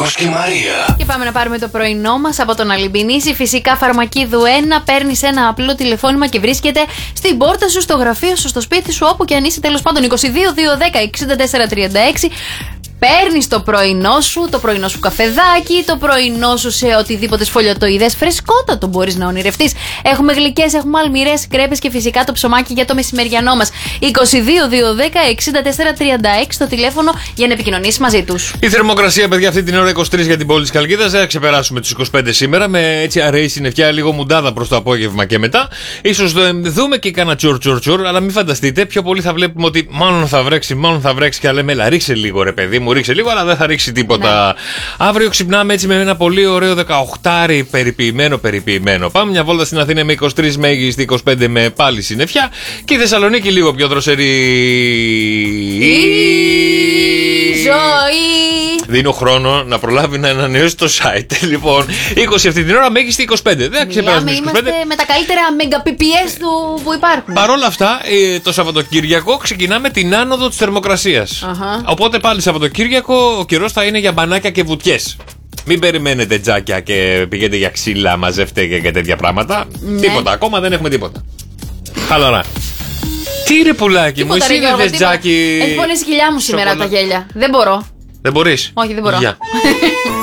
Γιώργος και Μαρία. Και πάμε να πάρουμε το πρωινό μας από τον Αλυμπινίση. Φυσικά Φαρμακίδου 1. Παίρνεις ένα απλό τηλεφώνημα και βρίσκεται στην πόρτα σου, στο γραφείο σου, στο σπίτι σου, όπου και αν είσαι, τέλος πάντων. 22-210-64-36. Παίρνεις το πρωινό σου καφεδάκι, το πρωινό σου σε οτιδήποτε σφολιοτοειδές φρεσκότατο μπορείς να ονειρευτείς. Έχουμε γλυκές, έχουμε αλμυρές, κρέπες και φυσικά το ψωμάκι για το μεσημεριανό μας. 22-210-64-36 το τηλέφωνο για να επικοινωνήσεις μαζί τους. Η θερμοκρασία, παιδιά, αυτή την ώρα 23 για την πόλη της Χαλκίδας. Θα ξεπεράσουμε τους 25 σήμερα με έτσι αραιή συννεφιά, λίγο μουντάδα προς το απόγευμα και μετά. Ίσως δούμε και κάνα τσουρ, αλλά μην φανταστείτε, πιο πολύ θα βλέπουμε ότι μάλλον θα βρέξει και λέμε, έλα, ρίξε λίγο ρε παιδί μου. Ρίξε λίγο, αλλά δεν θα ρίξει τίποτα. Ναι. Αύριο ξυπνάμε έτσι με ένα πολύ ωραίο 18 περιποιημένο. Πάμε μια βόλτα στην Αθήνα με 23 μέγιστη, 25 με πάλι συννεφιά. Και η Θεσσαλονίκη λίγο πιο δροσερή. Ζωή! Δίνω χρόνο να προλάβει να ανανεώσει το site. Λοιπόν, 20 αυτή την ώρα, μέγιστη 25. Δεν ξεπεράσουμε τις 25. Είμαστε με τα καλύτερα Mbps που υπάρχουν. Παρ' όλα αυτά, το Σαββατοκύριακο ξεκινάμε την άνοδο της θερμοκρασίας. Οπότε πάλι Σαββατοκύριακο ο καιρός θα είναι για μπανάκια και βουτιές. Μην περιμένετε τζάκια και πηγαίνετε για ξύλα, μαζεύτε και τέτοια πράγματα. Ναι. Τίποτα, ακόμα δεν έχουμε τίποτα. Χαλαρά. Τι ρε πουλάκι μου, εσύ δεν θες τζάκι. Έχει πονέσει η κοιλιά μου σήμερα τα γέλια. Δεν μπορώ. Δεν μπορείς. Όχι, δεν μπορώ.